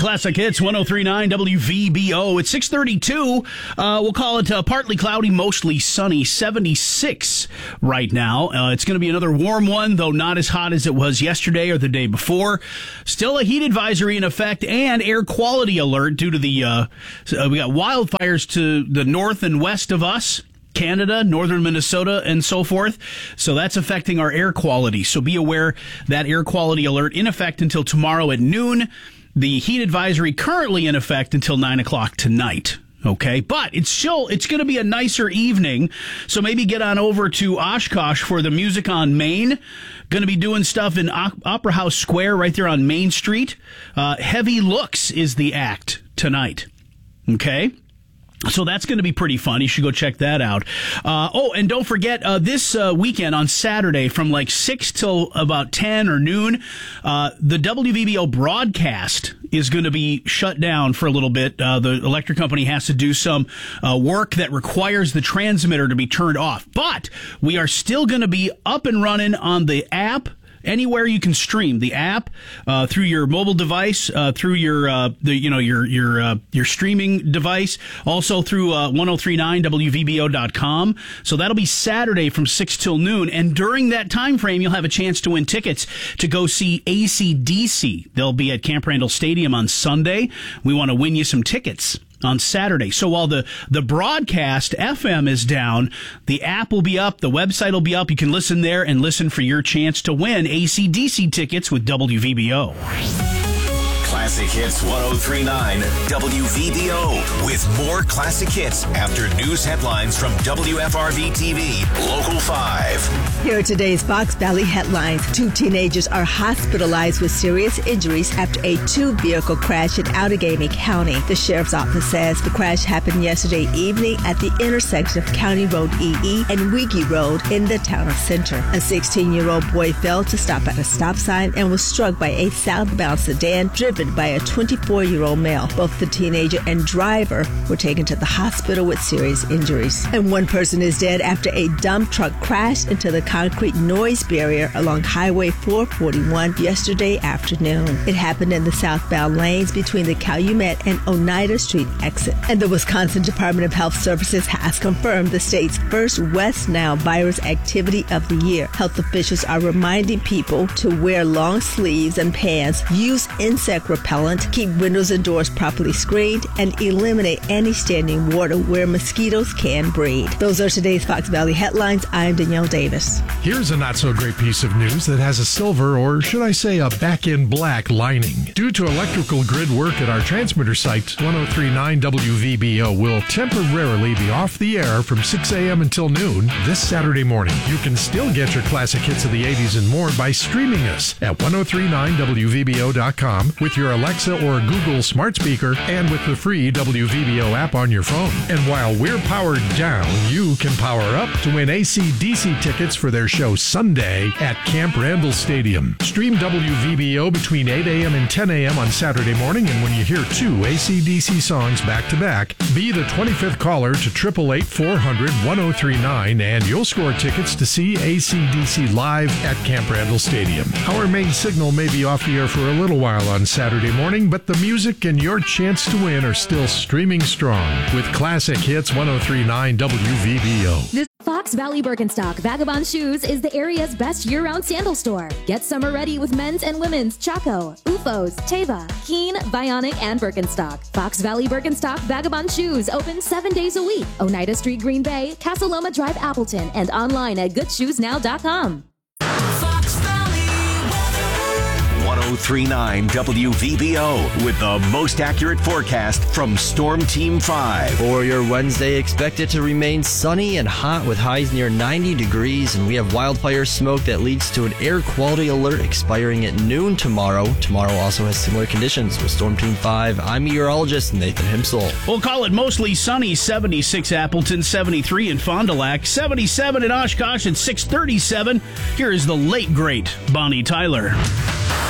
Classic Hits 103.9 WVBO. It's 6:32. We'll call it partly cloudy, mostly sunny, 76 right now. It's going to be another warm one, though not as hot as it was yesterday or the day before. Still a heat advisory in effect and air quality alert due to the we got wildfires to the north and west of us. Canada, northern Minnesota, and so forth. So that's affecting our air quality. So be aware that air quality alert in effect until tomorrow at noon. The heat advisory currently in effect until 9 o'clock tonight. Okay, but it's going to be a nicer evening. So maybe get on over to Oshkosh for the Music on Main. Going to be doing stuff in Opera House Square right there on Main Street. Heavy Looks is the act tonight. Okay. So that's going to be pretty fun. You should go check that out. And don't forget, this weekend on Saturday from like 6 till about 10 or noon, the WVBO broadcast is going to be shut down for a little bit. The electric company has to do some work that requires the transmitter to be turned off. But we are still going to be up and running on the app. Anywhere you can stream the app through your mobile device, through your streaming device, also through 1039wvbo.com. So that'll be Saturday from 6 till noon, and during that time frame, you'll have a chance to win tickets to go see AC/DC. They'll be at Camp Randall Stadium on Sunday. We want to win you some tickets on Saturday. So while the broadcast FM is down, the app will be up, the website will be up. You can listen there and listen for your chance to win AC/DC tickets with WVBO. Classic Hits 103.9 WVBO with more classic hits after news headlines from WFRV TV Local 5. Here are today's Fox Valley headlines. 2 teenagers are hospitalized with serious injuries after a 2-vehicle crash in Allegheny County. The sheriff's office says the crash happened yesterday evening at the intersection of County Road EE and Weege Road in the town of Center. A 16-year-old boy failed to stop at a stop sign and was struck by a southbound sedan driven by a 24-year-old male. Both the teenager and driver were taken to the hospital with serious injuries. And 1 person is dead after a dump truck crashed into the concrete noise barrier along Highway 441 yesterday afternoon. It happened in the southbound lanes between the Calumet and Oneida Street exit. And the Wisconsin Department of Health Services has confirmed the state's first West Nile virus activity of the year. Health officials are reminding people to wear long sleeves and pants, use insect repellent, keep windows and doors properly screened, and eliminate any standing water where mosquitoes can breed. Those are today's Fox Valley headlines. I'm Danielle Davis. Here's a not-so-great piece of news that has a silver, or should I say a back-in-black lining. Due to electrical grid work at our transmitter site, 103.9 WVBO will temporarily be off the air from 6 a.m. until noon this Saturday morning. You can still get your classic hits of the 80s and more by streaming us at 1039wvbo.com with your Alexa or Google smart speaker and with the free WVBO app on your phone. And while we're powered down, you can power up to win AC/DC tickets for their show Sunday at Camp Randall Stadium. Stream WVBO between 8 a.m. and 10 a.m. on Saturday morning, and when you hear 2 AC/DC songs back-to-back, be the 25th caller to 888-400-1039, and you'll score tickets to see AC/DC live at Camp Randall Stadium. Our main signal may be off the air for a little while on Saturday morning, but the music and your chance to win are still streaming strong with Classic Hits 103.9 WVBO. Fox Valley Birkenstock Vagabond Shoes is the area's best year-round sandal store. Get summer ready with men's and women's Chaco, Ufos, Teva, Keen, Bionic, and Birkenstock. Fox Valley Birkenstock Vagabond Shoes open 7 days a week. Oneida Street, Green Bay, Casa Loma Drive, Appleton, and online at goodshoesnow.com. 1039 WVBO with the most accurate forecast from Storm Team 5. For your Wednesday, expect it to remain sunny and hot with highs near 90 degrees, and we have wildfire smoke that leads to an air quality alert expiring at noon tomorrow. Tomorrow also has similar conditions. With Storm Team 5, I'm meteorologist Nathan Himsel. We'll call it mostly sunny, 76 Appleton, 73 in Fond du Lac, 77 in Oshkosh, and 637. Here is the late, great Bonnie Tyler.